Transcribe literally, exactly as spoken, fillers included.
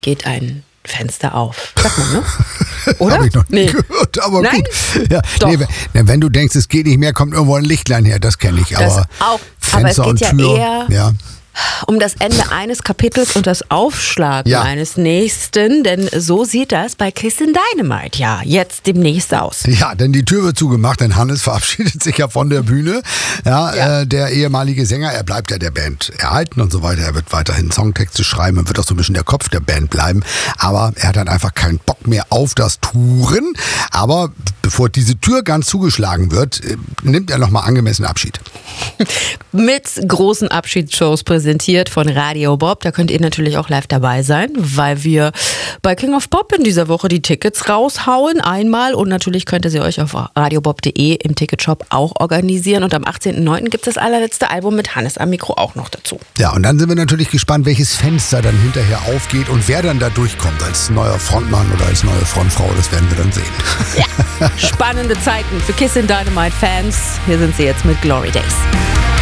geht ein Fenster auf. Sag mal, ne? Oder? Hab ich noch nie Nee. gehört, aber Nein? gut. Ja, Doch. nee, wenn, wenn du denkst, es geht nicht mehr, kommt irgendwo ein Lichtlein her, das kenne ich. Das Aber auch. Aber es Fenster geht und ja Tür, eher ja. um das Ende eines Kapitels und das Aufschlagen Ja. eines nächsten, denn so sieht das bei Kissin' Dynamite ja jetzt demnächst aus. Ja, denn die Tür wird zugemacht, denn Hannes verabschiedet sich ja von der Bühne. Ja, Ja. Äh, der ehemalige Sänger, er bleibt ja der Band erhalten und so weiter. Er wird weiterhin Songtexte schreiben und wird auch so ein bisschen der Kopf der Band bleiben. Aber er hat dann einfach keinen Bock mehr auf das Touren. Aber bevor diese Tür ganz zugeschlagen wird, äh, nimmt er nochmal angemessen Abschied. Mit großen Abschiedsshows präsentiert von Radio Bob. Da könnt ihr natürlich auch live dabei sein, weil wir bei King of Pop in dieser Woche die Tickets raushauen. Einmal und natürlich könnt ihr sie euch auf radiobob punkt de im Ticketshop auch organisieren. Und am achtzehnten neunten gibt es das allerletzte Album mit Hannes am Mikro auch noch dazu. Ja, und dann sind wir natürlich gespannt, welches Fenster dann hinterher aufgeht und wer dann da durchkommt als neuer Frontmann oder als neue Frontfrau. Das werden wir dann sehen. Ja, spannende Zeiten für Kissin' Dynamite Fans. Hier sind sie jetzt mit Glory Days.